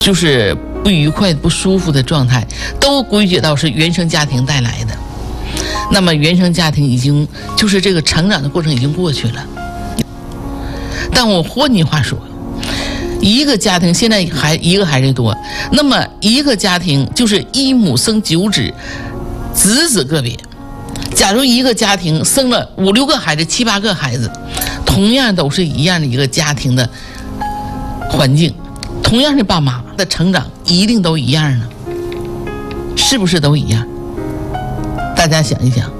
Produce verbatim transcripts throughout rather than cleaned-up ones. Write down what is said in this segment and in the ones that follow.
就是不愉快、不舒服的状态，都归结到是原生家庭带来的。那么原生家庭已经就是这个成长的过程已经过去了。但我换句话说，一个家庭现在还一个孩子多，那么一个家庭就是一母生九子，子子个别。假如一个家庭生了五六个孩子、七八个孩子，同样都是一样的一个家庭的环境，同样是爸妈的成长一定都一样呢？是不是都一样？大家想一想，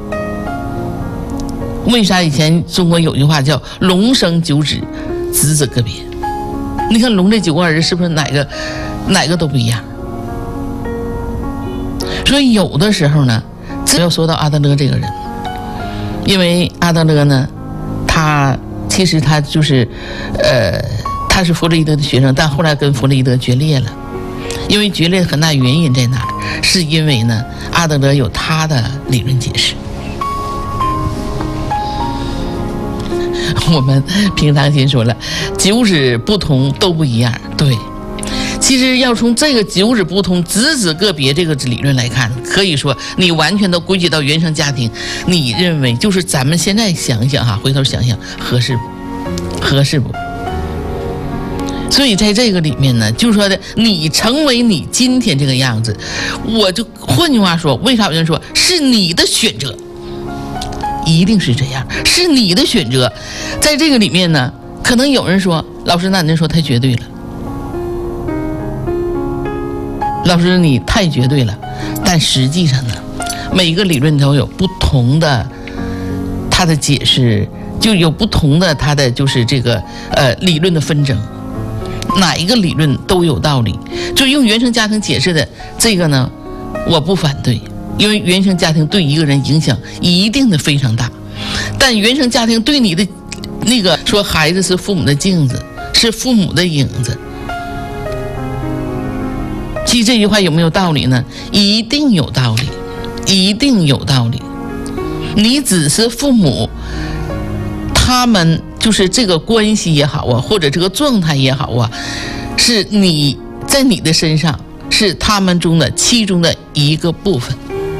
为啥以前中国有句话叫“龙生九子，子子个别”？你看龙这九个儿子是不是哪个哪个都不一样？所以有的时候呢，只要说到阿德勒这个人，因为阿德勒呢，他其实他就是呃。他是弗洛伊德的学生，但后来跟弗洛伊德决裂了。因为决裂很大原因在哪儿？是因为呢，阿德勒有他的理论解释。我们平常心说了，九子不同都不一样，对。其实要从这个九子不同、子子个别这个理论来看，可以说你完全都归结到原生家庭。你认为就是咱们现在想一想哈，回头想想合适不？合适不？所以在这个里面呢，就是说的，你成为你今天这个样子，我就换句话说，为啥有人说是你的选择？一定是这样，是你的选择。在这个里面呢，可能有人说，老师，那您说太绝对了。老师，你太绝对了。但实际上呢，每个理论都有不同的它的解释，就有不同的它的就是这个呃理论的纷争。哪一个理论都有道理，就用原生家庭解释的这个呢，我不反对，因为原生家庭对一个人影响一定的非常大。但原生家庭对你的那个说孩子是父母的镜子，是父母的影子，其实这句话有没有道理呢？一定有道理，一定有道理。你只是父母，他们就是这个关系也好啊，或者这个状态也好啊，是你在你的身上是他们中的其中的一个部分。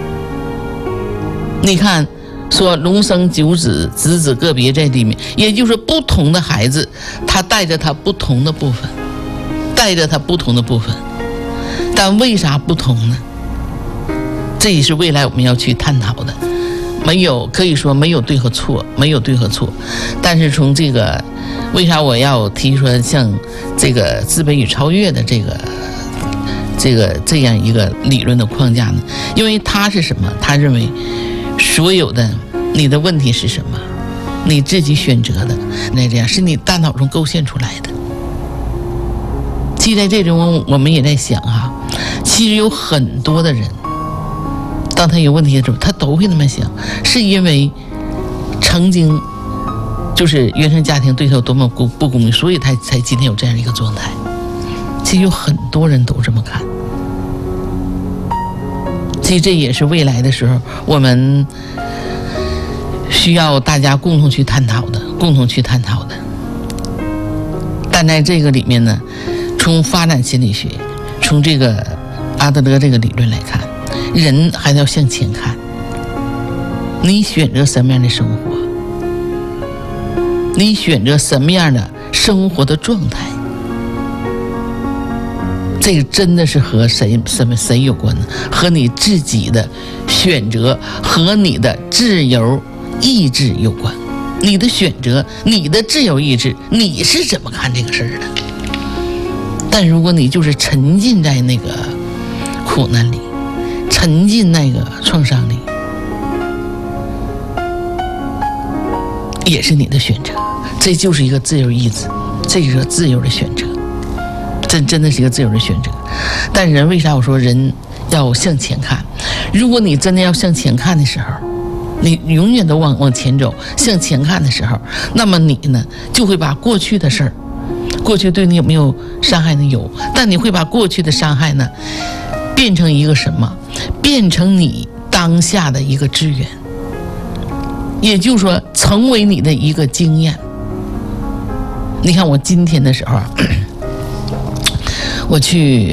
你看说龙生九子，子子个别在里面，也就是不同的孩子他带着他不同的部分，带着他不同的部分。但为啥不同呢？这也是未来我们要去探讨的。没有，可以说没有对和错，没有对和错。但是从这个，为啥我要提出像这个自卑与超越的这个这个这样一个理论的框架呢？因为他是什么？他认为所有的你的问题是什么，你自己选择的，那这样是你大脑中构陷出来的。其实在这种我们也在想哈，其实有很多的人。当他有问题的时候，他都会那么想，是因为曾经就是原生家庭对他有多么不不公平，所以他才今天有这样一个状态。其实有很多人都这么看，其实这也是未来的时候我们需要大家共同去探讨的，共同去探讨的。但在这个里面呢，从发展心理学，从这个阿德勒这个理论来看，人还要向前看，你选择什么样的生活，你选择什么样的生活的状态，这个真的是和谁什么谁有关呢？和你自己的选择和你的自由意志有关。你的选择，你的自由意志，你是怎么看这个事儿的？但如果你就是沉浸在那个苦难里，沉浸那个创伤里，也是你的选择。这就是一个自由意志，这是个自由的选择，这真的是一个自由的选择。但人为啥我说人要向前看？如果你真的要向前看的时候，你永远都往往前走，向前看的时候，那么你呢就会把过去的事儿，过去对你有没有伤害呢？有，但你会把过去的伤害呢变成一个什么？变成你当下的一个资源，也就是说成为你的一个经验。你看我今天的时候我去